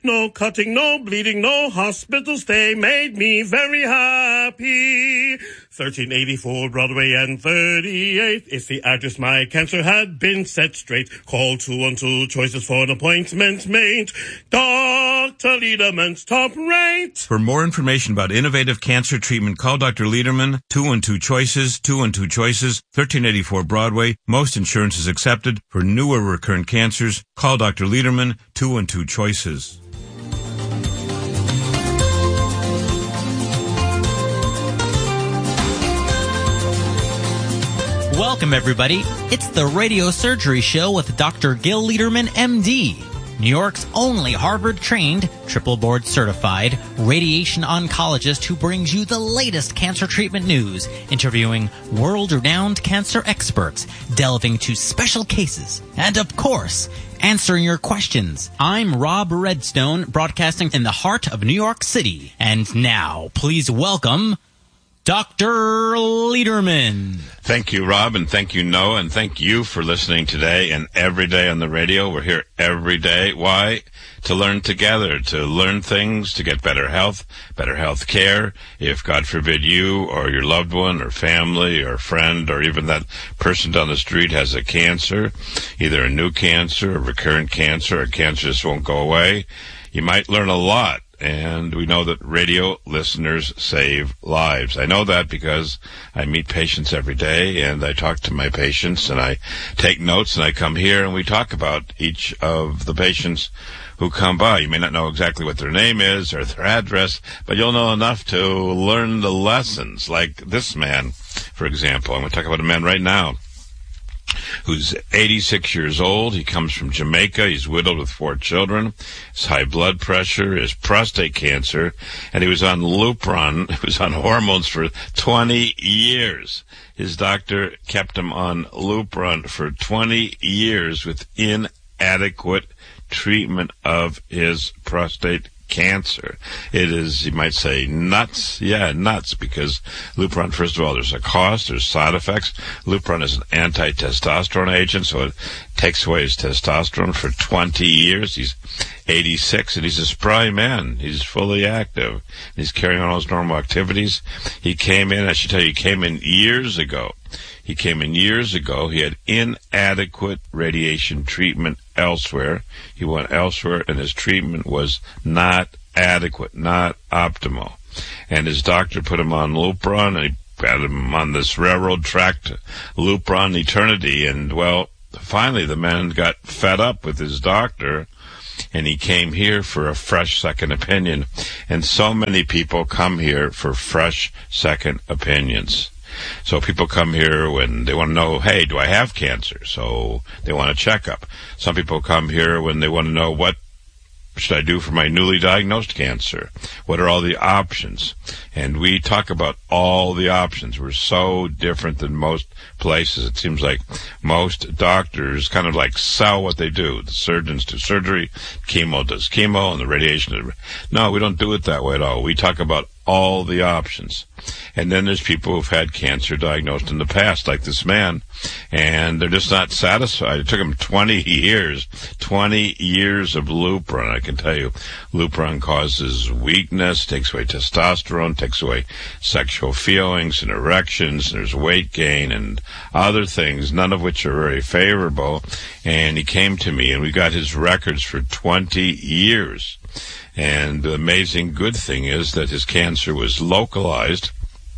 No cutting, no bleeding, no hospital stay made me very happy. 1384 Broadway and 38th is the address my cancer had been set straight. Call 212 choices for an appointment made. Dr. Lederman's top rate. For more information about innovative cancer treatment, call Dr. Lederman, 212 choices, 212 choices, 1384 Broadway. Most insurance is accepted. For newer recurrent cancers, call Dr. Lederman, 212 choices. Welcome, everybody. It's the Radio Surgery Show with Dr. Gil Lederman, MD, New York's only Harvard-trained, triple-board certified radiation oncologist who brings you the latest cancer treatment news, interviewing world-renowned cancer experts, delving to special cases, and, of course, answering your questions. I'm Rob Redstone, broadcasting in the heart of New York City. And now, please welcome Dr. Lederman. Thank you, Rob, and thank you, Noah, and thank you for listening today and every day on the radio. We're here every day. Why? To learn together, to learn things, to get better health care. If, God forbid, you or your loved one or family or friend or even that person down the street has a cancer, either a new cancer, a recurrent cancer, or cancer just won't go away, you might learn a lot. And we know that radio listeners save lives. I know that because I meet patients every day, and I talk to my patients, and I take notes, and I come here, and we talk about each of the patients who come by. You may not know exactly what their name is or their address, but you'll know enough to learn the lessons. Like this man, for example. I'm going to talk about a man right now who's 86 years old. He comes from Jamaica. He's widowed with 4 children. His high blood pressure, his prostate cancer, and he was on Lupron. He was on hormones for 20 years. His doctor kept him on Lupron for 20 years with inadequate treatment of his prostate cancer. It is, you might say, nuts. Yeah, nuts, because Lupron, first of all, there's a cost, there's side effects. Lupron is an anti-testosterone agent, so it takes away his testosterone for 20 years. He's 86, and he's a spry man. He's fully active. He's carrying on all his normal activities. He came in, I should tell you, he came in years ago. He had inadequate radiation treatment elsewhere. He went elsewhere, and his treatment was not adequate, not optimal. And his doctor put him on Lupron, and he had him on this railroad track to Lupron eternity. And, well, finally the man got fed up with his doctor, and he came here for a fresh second opinion. And so many people come here for fresh second opinions. So people come here when they want to know, hey, do I have cancer? So they want a checkup. Some people come here when they want to know, what should I do for my newly diagnosed cancer? What are all the options? And we talk about all the options. We're so different than most places. It seems like most doctors kind of like sell what they do. The surgeons do surgery, chemo does chemo, and the radiation. No, we don't do it that way at all. We talk about all the options. And then there's people who've had cancer diagnosed in the past, like this man, and they're just not satisfied. It took him 20 years of Lupron. I can tell you, Lupron causes weakness, takes away testosterone, takes away sexual feelings and erections, and there's weight gain and other things, none of which are very favorable. And he came to me, and we got his records for 20 years. And the amazing good thing is that his cancer was localized,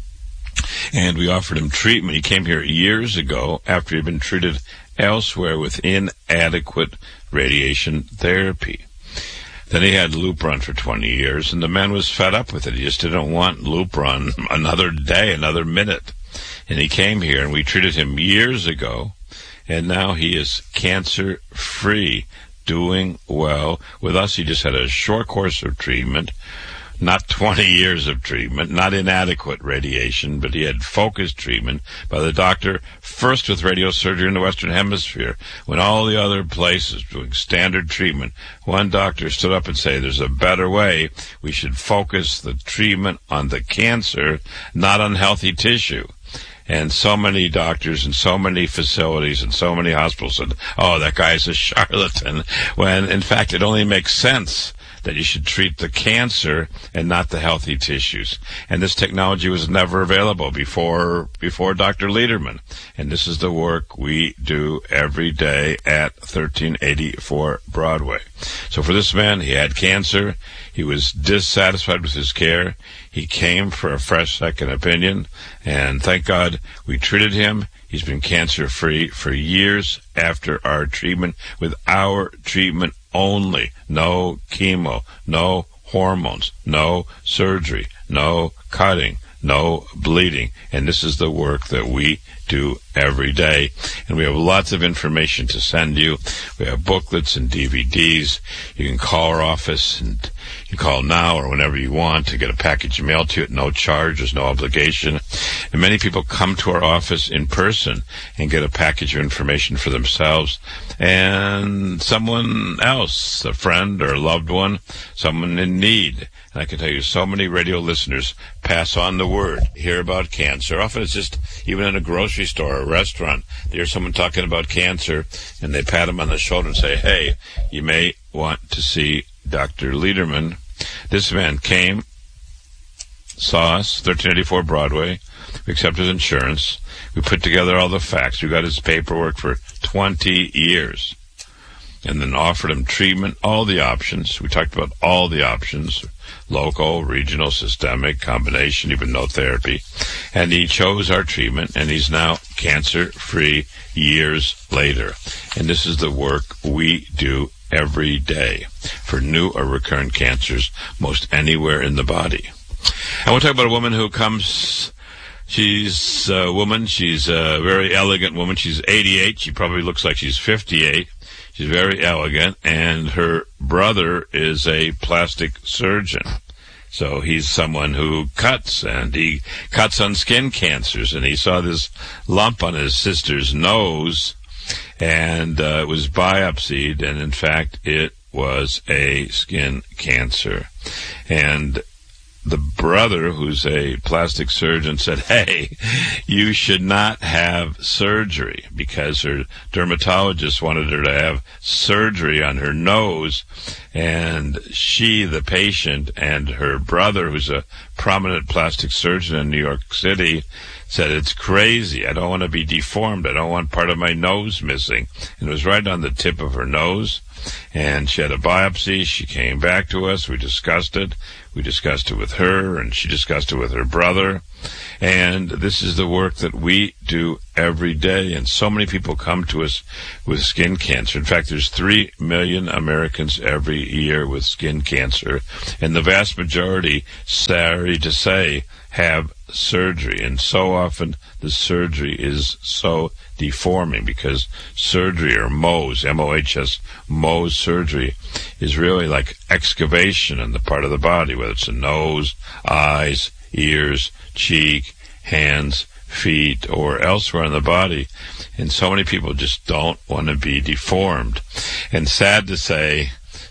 and we offered him treatment. He came here years ago after he'd been treated elsewhere with inadequate radiation therapy. Then he had Lupron for 20 years, and the man was fed up with it. He just didn't want Lupron another day, another minute. And he came here, and we treated him years ago, and now he is cancer-free, doing well. With us, he just had a short course of treatment, not 20 years of treatment, not inadequate radiation, but he had focused treatment by the doctor, first with radiosurgery in the Western Hemisphere, when all the other places doing standard treatment. One doctor stood up and said, there's a better way. We should focus the treatment on the cancer, not on healthy tissue. And so many doctors and so many facilities and so many hospitals said, oh, that guy's a charlatan, when in fact it only makes sense that you should treat the cancer and not the healthy tissues. And this technology was never available before Dr. Lederman. And this is the work we do every day at 1384 Broadway. So for this man, he had cancer. He was dissatisfied with his care. He came for a fresh second opinion, and thank God we treated him. He's been cancer-free for years after our treatment, with our treatment only. No chemo, no hormones, no surgery, no cutting, no bleeding. And this is the work that we do every day. And we have lots of information to send you. We have booklets and DVDs. You can call our office, and you can call now or whenever you want to get a package mailed to you at no charge. There's no obligation. And many people come to our office in person and get a package of information for themselves and someone else, a friend or a loved one, someone in need. And I can tell you, so many radio listeners pass on the word, hear about cancer. Often it's just, even in a grocery store or a restaurant, they hear someone talking about cancer, and they pat them on the shoulder and say, hey, you may want to see Dr. Lederman. This man came, saw us, 1384 Broadway. We accepted his insurance. We put together all the facts. We got his paperwork for 20 years. And then offered him treatment, all the options. We talked about all the options, local, regional, systemic, combination, even no therapy. And he chose our treatment, and he's now cancer-free years later. And this is the work we do every day for new or recurrent cancers, most anywhere in the body. I want to talk about a woman who comes. She's a woman. She's a very elegant woman. She's 88. She probably looks like she's 58. She's very elegant, and her brother is a plastic surgeon. So he's someone who cuts, and he cuts on skin cancers, and he saw this lump on his sister's nose, and it was biopsied, and in fact it was a skin cancer. And the brother, who's a plastic surgeon, said, hey, you should not have surgery, because her dermatologist wanted her to have surgery on her nose. And she, the patient, and her brother, who's a prominent plastic surgeon in New York City, said, it's crazy. I don't want to be deformed. I don't want part of my nose missing. And it was right on the tip of her nose. And she had a biopsy. She came back to us. We discussed it. We discussed it with her, and she discussed it with her brother. And this is the work that we do every day. And so many people come to us with skin cancer. In fact, there's 3 million Americans every year with skin cancer. And the vast majority, sorry to say, have surgery. And so often the surgery is so deforming, because surgery, or Mohs, M-O-H-S, Mohs surgery, is really like excavation in the part of the body, whether it's the nose, eyes, ears, cheek, hands, feet, or elsewhere in the body. And so many people just don't want to be deformed. And sad to say,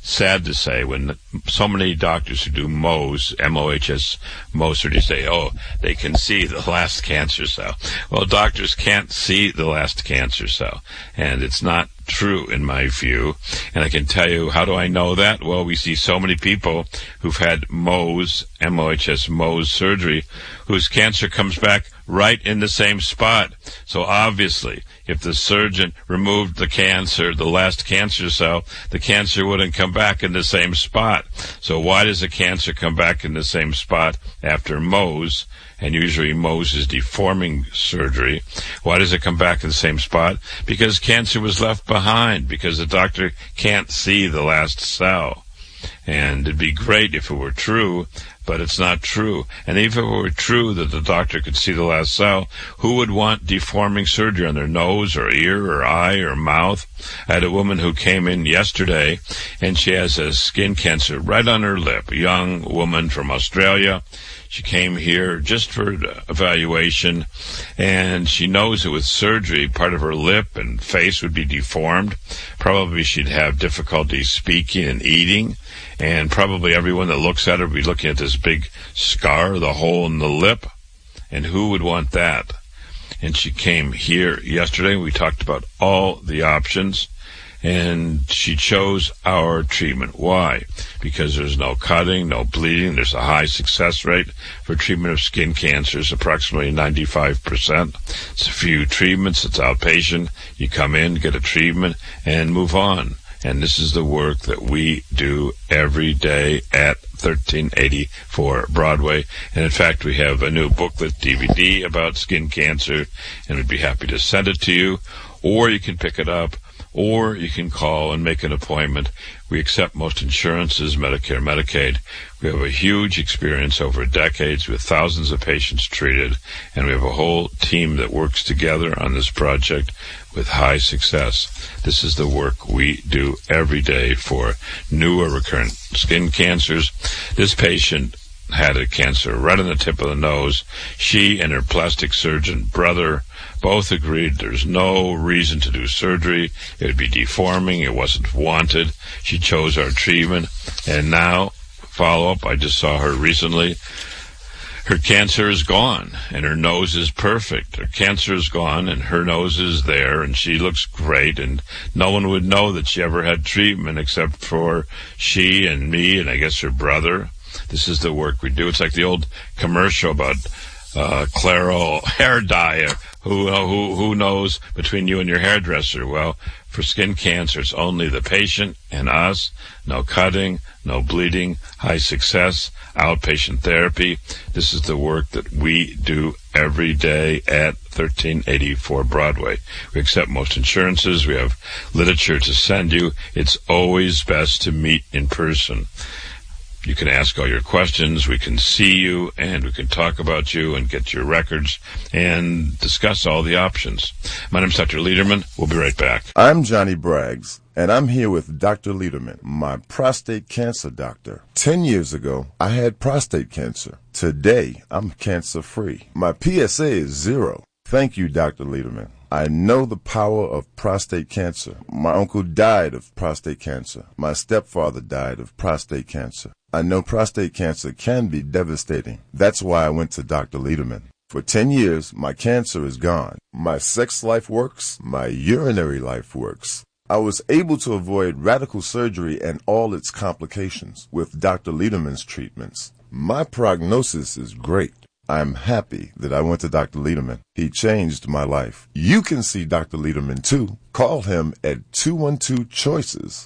when so many doctors who do Mohs, M-O-H-S, Mohs surgery, say, oh, they can see the last cancer cell. Well, doctors can't see the last cancer cell, and it's not true in my view. And I can tell you, how do I know that? Well, we see so many people who've had Mohs, M-O-H-S, Mohs surgery, whose cancer comes back right in the same spot. So obviously, if the surgeon removed the cancer, the last cancer cell, the cancer wouldn't come back in the same spot. So why does a cancer come back in the same spot after Mohs? And usually Mohs is deforming surgery. Why does it come back in the same spot? Because cancer was left behind, because the doctor can't see the last cell. And it'd be great if it were true, but it's not true. And even if it were true that the doctor could see the last cell, who would want deforming surgery on their nose or ear or eye or mouth? I had a woman who came in yesterday, and she has a skin cancer right on her lip, a young woman from Australia. She came here just for evaluation, and she knows that with surgery, part of her lip and face would be deformed. Probably she'd have difficulty speaking and eating, and probably everyone that looks at her would be looking at this big scar, the hole in the lip, and who would want that? And she came here yesterday. We talked about all the options, and she chose our treatment. Why? Because there's no cutting, no bleeding. There's a high success rate for treatment of skin cancers, approximately 95%. It's a few treatments. It's outpatient. You come in, get a treatment, and move on. And this is the work that we do every day at 1384 Broadway. And in fact, we have a new booklet DVD about skin cancer, and we'd be happy to send it to you. Or you can pick it up, or you can call and make an appointment. We accept most insurances, Medicare, Medicaid. We have a huge experience over decades with thousands of patients treated, and we have a whole team that works together on this project with high success. This is the work we do every day for new or recurrent skin cancers. This patient had a cancer right on the tip of the nose. She and her plastic surgeon brother both agreed there's no reason to do surgery. It would be deforming. It wasn't wanted. She chose our treatment. And now, follow-up, I just saw her recently. Her cancer is gone, and her nose is perfect. Her cancer is gone, and her nose is there, and she looks great, and no one would know that she ever had treatment except for she and me and I guess her brother. This is the work we do. It's like the old commercial about Clairol hair dye. Who knows between you and your hairdresser? Well, for skin cancer, it's only the patient and us. No cutting, no bleeding, high success, outpatient therapy. This is the work that we do every day at 1384 Broadway. We accept most insurances. We have literature to send you. It's always best to meet in person. You can ask all your questions, we can see you, and we can talk about you and get your records and discuss all the options. My name's Dr. Lederman. We'll be right back. I'm Johnny Braggs, and I'm here with Dr. Lederman, my prostate cancer doctor. 10 years ago, I had prostate cancer. Today, I'm cancer-free. My PSA is 0. Thank you, Dr. Lederman. I know the power of prostate cancer. My uncle died of prostate cancer. My stepfather died of prostate cancer. I know prostate cancer can be devastating. That's why I went to Dr. Lederman. For 10 years, my cancer is gone. My sex life works. My urinary life works. I was able to avoid radical surgery and all its complications with Dr. Lederman's treatments. My prognosis is great. I'm happy that I went to Dr. Lederman. He changed my life. You can see Dr. Lederman too. Call him at 212-CHOICES.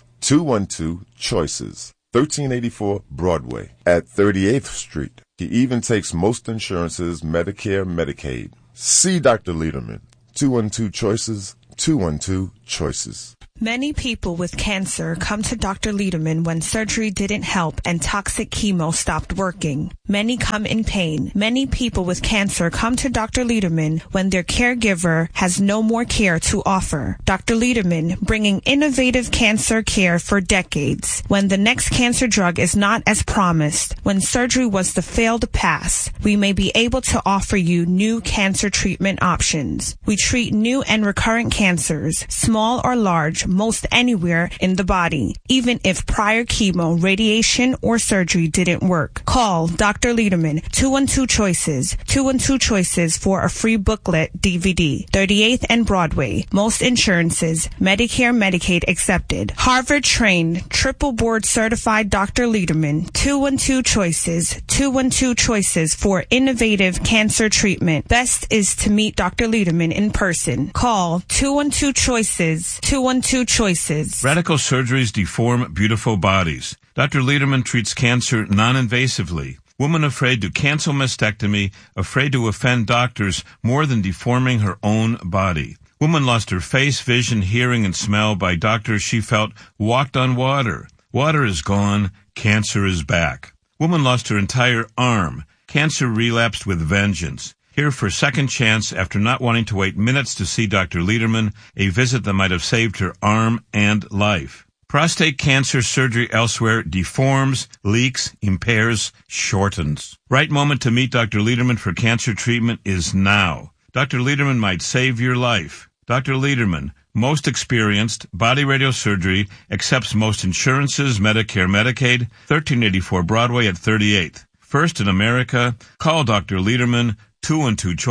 212-CHOICES. 1384 Broadway at 38th Street. He even takes most insurances, Medicare, Medicaid. See Dr. Lederman. 212-CHOICES. 212-CHOICES. Many people with cancer come to Dr. Lederman when surgery didn't help and toxic chemo stopped working. Many come in pain. Many people with cancer come to Dr. Lederman when their caregiver has no more care to offer. Dr. Lederman, bringing innovative cancer care for decades. When the next cancer drug is not as promised, when surgery was the failed pass, we may be able to offer you new cancer treatment options. We treat new and recurrent cancers, small or large, most anywhere in the body, even if prior chemo, radiation, or surgery didn't work. Call Dr. Lederman, 212-CHOICES, 212-CHOICES for a free booklet DVD, 38th and Broadway. Most insurances, Medicare, Medicaid accepted. Harvard-trained, triple board certified Dr. Lederman, 212-CHOICES, 212-CHOICES for innovative cancer treatment. Best is to meet Dr. Lederman in person. Call 212-CHOICES, 212-CHOICES. Radical surgeries deform beautiful bodies. Dr. Lederman treats cancer non-invasively. Woman afraid to cancel mastectomy, afraid to offend doctors more than deforming her own body. Woman lost her face, vision, hearing, and smell by doctors she felt walked on water. Water is gone. Cancer is back. Woman lost her entire arm. Cancer relapsed with vengeance. Here for second chance after not wanting to wait minutes to see Dr. Lederman, a visit that might have saved her arm and life. Prostate cancer surgery elsewhere deforms, leaks, impairs, shortens. Right moment to meet Dr. Lederman for cancer treatment is now. Dr. Lederman might save your life. Dr. Lederman, most experienced, body radiosurgery, accepts most insurances, Medicare, Medicaid, 1384 Broadway at 38th. First in America, call Dr. Lederman,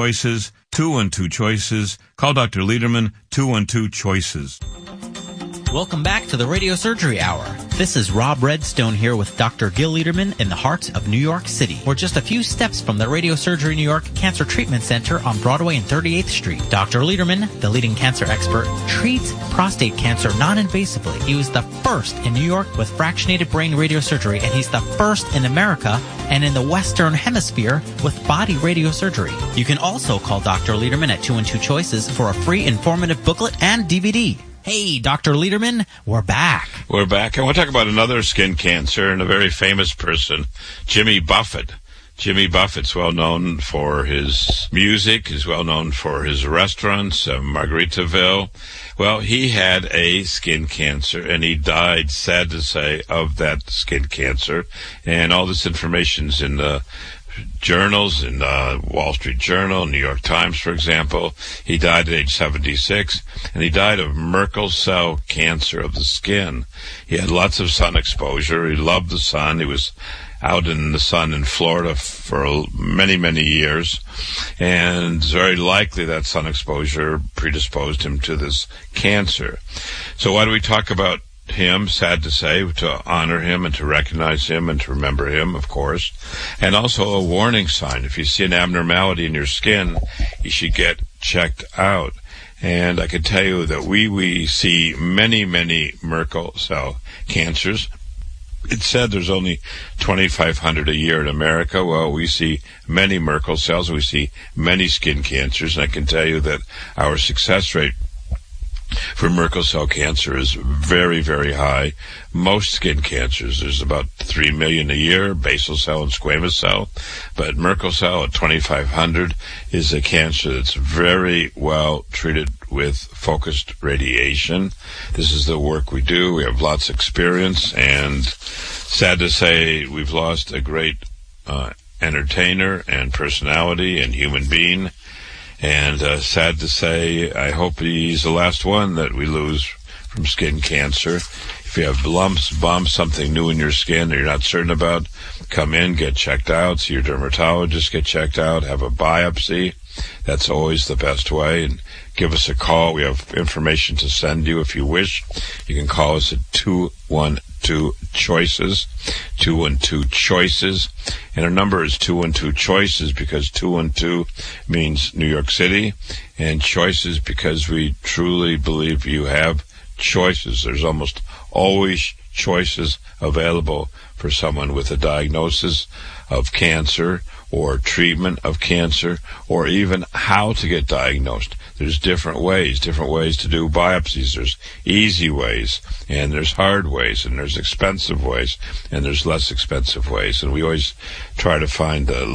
212-CHOICES, 212-CHOICES. Call Dr. Lederman, 212-CHOICES. Welcome back to the Radio Surgery Hour. This is Rob Redstone here with Dr. Gil Liederman in the heart of New York City. We're just a few steps from the Radio Surgery New York Cancer Treatment Center on Broadway and 38th Street. Dr. Liederman, the leading cancer expert, treats prostate cancer non-invasively. He was the first in New York with fractionated brain radiosurgery, and he's the first in America and in the Western Hemisphere with body radiosurgery. You can also call Dr. Liederman at 212 Choices for a free informative booklet and DVD. Hey, Dr. Liederman, we're back. We're back. I want to talk about another skin cancer and a very famous person, Jimmy Buffett. Jimmy Buffett's well known for his music. He's well known for his restaurants, Margaritaville. Well, he had a skin cancer, and he died, sad to say, of that skin cancer. And all this information's in the journals, in the Wall Street Journal, New York Times, for example. He died at age 76, and he died of Merkel cell cancer of the skin. He had lots of sun exposure. He loved the sun. He was out in the sun in Florida for many, many years, and it's very likely that sun exposure predisposed him to this cancer. So why do we talk about him? Sad to say, to honor him and to recognize him and to remember him, of course. And also a warning sign. If you see an abnormality in your skin, you should get checked out. And I can tell you that we see many, many Merkel cell cancers. It's said there's only 2,500 a year in America. Well, we see many Merkel cells. We see many skin cancers. And I can tell you that our success rate for Merkel cell cancer is very, very high. Most skin cancers, there's about 3 million a year, basal cell and squamous cell. But Merkel cell at 2,500 is a cancer that's very well treated with focused radiation. This is the work we do. We have lots of experience, and sad to say, we've lost a great entertainer and personality and human being. And sad to say, I hope he's the last one that we lose from skin cancer. If you have lumps, bumps, something new in your skin that you're not certain about, come in, get checked out, see your dermatologist, get checked out, have a biopsy. That's always the best way. And give us a call. We have information to send you if you wish. You can call us at 212-CHOICES, 212-CHOICES. And our number is 212-CHOICES because 212 means New York City, and choices because we truly believe you have choices. There's almost always choices available for someone with a diagnosis of cancer or treatment of cancer, or even how to get diagnosed. There's different ways to do biopsies. There's easy ways, and there's hard ways, and there's expensive ways, and there's less expensive ways. And we always try to find the